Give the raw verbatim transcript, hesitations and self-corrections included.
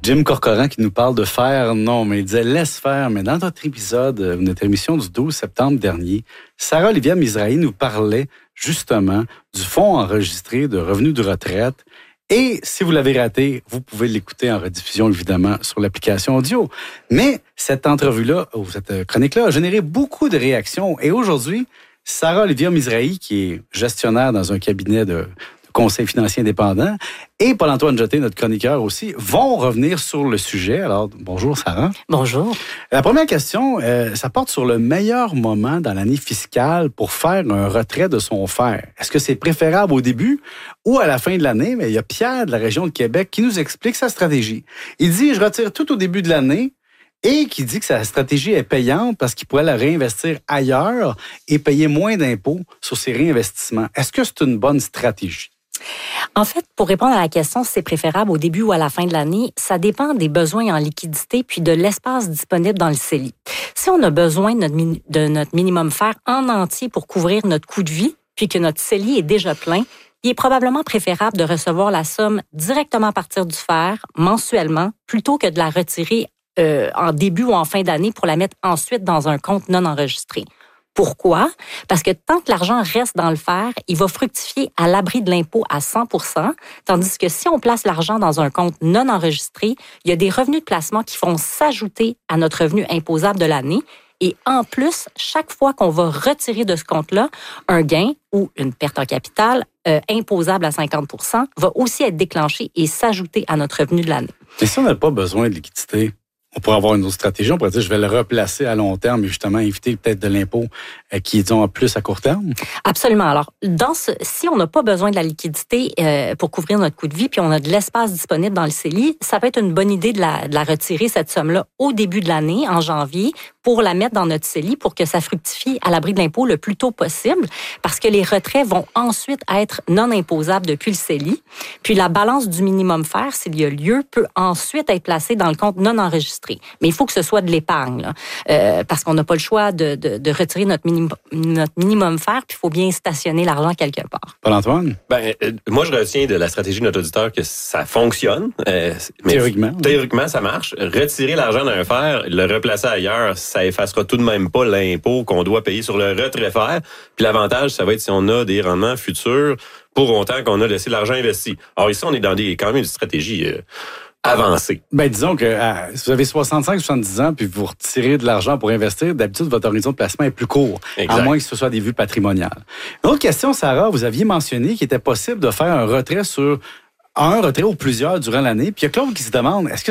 Jim Corcoran qui nous parle de faire, non, mais il disait laisse faire. Mais dans notre épisode, notre émission du douze septembre dernier, Sarah-Olivia Mizrahi nous parlait justement du fonds enregistré de revenus de retraite. Et si vous l'avez raté, vous pouvez l'écouter en rediffusion, évidemment, sur l'application audio. Mais cette entrevue-là, ou cette chronique-là, a généré beaucoup de réactions. Et aujourd'hui, Sarah-Olivia Mizrahi, qui est gestionnaire dans un cabinet de conseil financier indépendant, et Paul-Antoine Jeté, notre chroniqueur aussi, vont revenir sur le sujet. Alors, bonjour Sarah. Bonjour. La première question, euh, ça porte sur le meilleur moment dans l'année fiscale pour faire un retrait de son F E R. Est-ce que c'est préférable au début ou à la fin de l'année? Mais il y a Pierre de la région de Québec qui nous explique sa stratégie. Il dit, je retire tout au début de l'année, et qui dit que sa stratégie est payante parce qu'il pourrait la réinvestir ailleurs et payer moins d'impôts sur ses réinvestissements. Est-ce que c'est une bonne stratégie? En fait, pour répondre à la question si c'est préférable au début ou à la fin de l'année, ça dépend des besoins en liquidité puis de l'espace disponible dans le C E L I. Si on a besoin de notre, mini, de notre minimum F E R en entier pour couvrir notre coût de vie, puis que notre C E L I est déjà plein, il est probablement préférable de recevoir la somme directement à partir du F E R mensuellement plutôt que de la retirer euh, en début ou en fin d'année pour la mettre ensuite dans un compte non enregistré. Pourquoi? Parce que tant que l'argent reste dans le F E R, il va fructifier à l'abri de l'impôt à cent pour cent, tandis que si on place l'argent dans un compte non enregistré, il y a des revenus de placement qui vont s'ajouter à notre revenu imposable de l'année. Et en plus, chaque fois qu'on va retirer de ce compte-là, un gain ou une perte en capital euh, imposable à cinquante pour cent va aussi être déclenché et s'ajouter à notre revenu de l'année. Et si on n'a pas besoin de liquidité? On pourrait avoir une autre stratégie, on pourrait dire je vais le replacer à long terme et justement éviter peut-être de l'impôt euh, qui est disons, plus à court terme. Absolument. Alors, dans ce, si on n'a pas besoin de la liquidité euh, pour couvrir notre coût de vie, puis on a de l'espace disponible dans le C E L I, ça peut être une bonne idée de la, de la retirer, cette somme-là, au début de l'année, en janvier, pour la mettre dans notre C E L I pour que ça fructifie à l'abri de l'impôt le plus tôt possible, parce que les retraits vont ensuite être non imposables depuis le C E L I. Puis la balance du minimum F E R, s'il y a lieu, peut ensuite être placée dans le compte non enregistré. Mais il faut que ce soit de l'épargne, là, euh, parce qu'on n'a pas le choix de, de, de retirer notre minimum, notre minimum F E R, puis il faut bien stationner l'argent quelque part. Paul-Antoine? Ben, euh, moi, je retiens de la stratégie de notre auditeur que ça fonctionne. Euh, mais théoriquement. Théoriquement, ça marche. Retirer l'argent d'un F E R, le replacer ailleurs, ça effacera tout de même pas l'impôt qu'on doit payer sur le retrait F E R. Puis l'avantage, ça va être si on a des rendements futurs pour autant qu'on a laissé l'argent investi. Alors ici, on est dans des quand même une stratégie euh, avancée. Ben disons que euh, si vous avez soixante-cinq soixante-dix ans puis vous retirez de l'argent pour investir, d'habitude, votre horizon de placement est plus court, exact. À moins que ce soit des vues patrimoniales. Une autre question, Sarah, vous aviez mentionné qu'il était possible de faire un retrait sur un retrait ou plusieurs durant l'année. Puis il y a Claude qui se demande, est-ce que